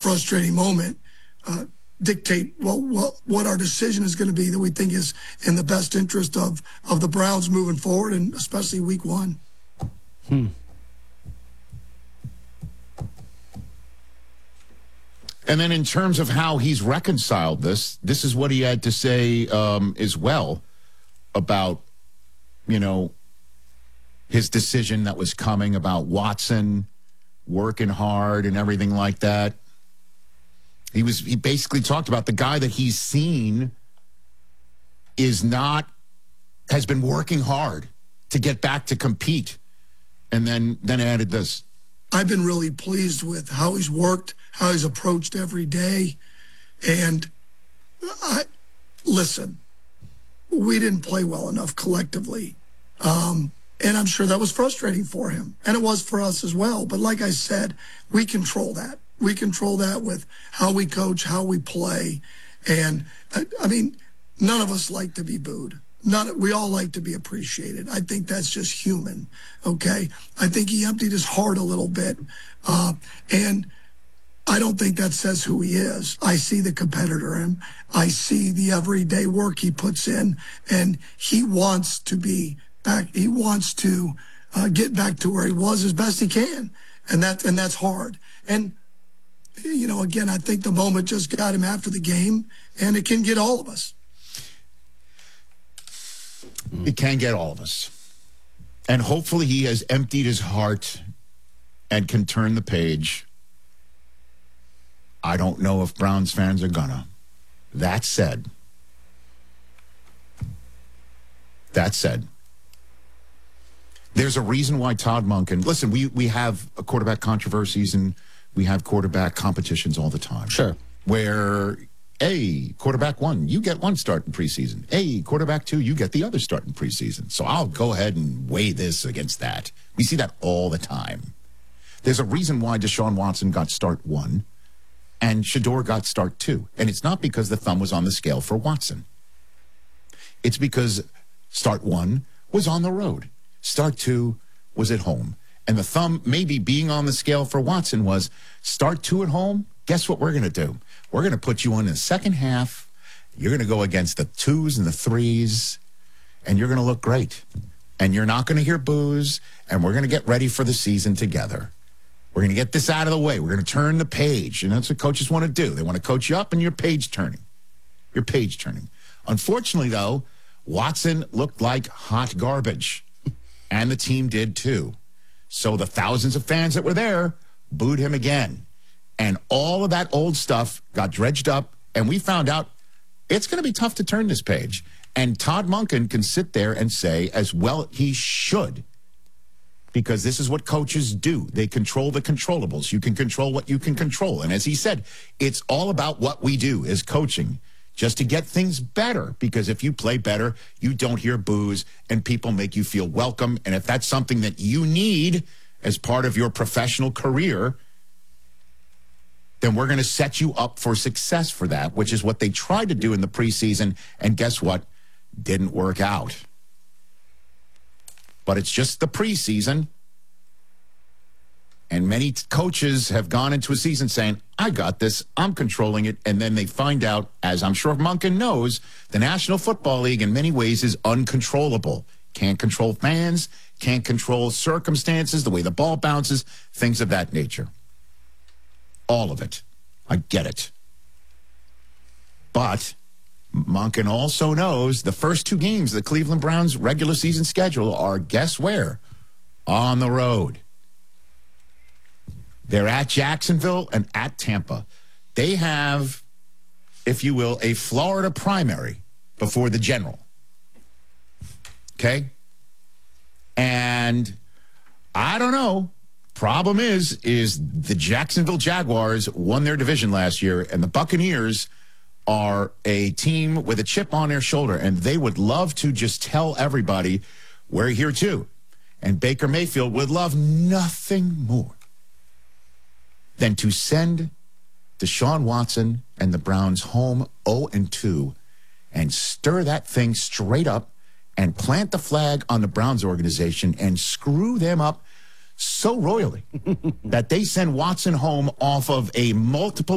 frustrating moment, dictate what our decision is going to be that we think is in the best interest of the Browns moving forward, and especially week 1. And then in terms of how he's reconciled this is what he had to say as well about, his decision that was coming about Watson working hard and everything like that. He basically talked about the guy that he's seen has been working hard to get back to compete. And then added this. I've been really pleased with how he's worked, how he's approached every day. And listen, we didn't play well enough collectively. And I'm sure that was frustrating for him. And it was for us as well. But like I said, we control that. We control that with how we coach, how we play. And, I mean, none of us like to be booed. We all like to be appreciated. I think that's just human, okay? I think he emptied his heart a little bit. And I don't think that says who he is. I see the competitor in him. I see the everyday work he puts in. And he wants to be back. He wants to get back to where he was as best he can. And that's hard. And, again, I think the moment just got him after the game, and it can get all of us. It can get all of us. And hopefully he has emptied his heart and can turn the page. I don't know if Browns fans are gonna. That said, there's a reason why Todd Monken, listen, we have quarterback controversies and we have quarterback competitions all the time. Sure. Where, quarterback 1, you get 1 start in preseason. Quarterback 2, you get the other start in preseason. So I'll go ahead and weigh this against that. We see that all the time. There's a reason why Deshaun Watson got start 1 and Shedeur got start 2. And it's not because the thumb was on the scale for Watson. It's because start 1 was on the road. Start 2 was at home. And the thumb maybe being on the scale for Watson was start 2 at home. Guess what we're going to do? We're going to put you in the second half. You're going to go against the 2s and the 3s, and you're going to look great. And you're not going to hear boos, and we're going to get ready for the season together. We're going to get this out of the way. We're going to turn the page. And that's what coaches want to do. They want to coach you up, and you're page turning. You're page turning. Unfortunately, though, Watson looked like hot garbage, and the team did too. So the thousands of fans that were there booed him again. And all of that old stuff got dredged up, and we found out it's going to be tough to turn this page. And Todd Monken can sit there and say, as well he should, because this is what coaches do. They control the controllables. You can control what you can control. And as he said, it's all about what we do as coaching, just to get things better. Because if you play better, you don't hear boos, and people make you feel welcome. And if that's something that you need as part of your professional career, then we're going to set you up for success for that, which is what they tried to do in the preseason. And guess what? Didn't work out. But it's just the preseason. And many coaches have gone into a season saying, I got this, I'm controlling it. And then they find out, as I'm sure Monken knows, the National Football League in many ways is uncontrollable. Can't control fans, can't control circumstances, the way the ball bounces, things of that nature. All of it. I get it. But Monken also knows the first 2 games of the Cleveland Browns regular season schedule are, guess where? On the road. They're at Jacksonville and at Tampa. They have, if you will, a Florida primary before the general. Okay? And I don't know. Problem is the Jacksonville Jaguars won their division last year, and the Buccaneers are a team with a chip on their shoulder, and they would love to just tell everybody, we're here too. And Baker Mayfield would love nothing more than to send Deshaun Watson and the Browns home 0-2 and stir that thing straight up and plant the flag on the Browns organization and screw them up so royally that they send Watson home off of a multiple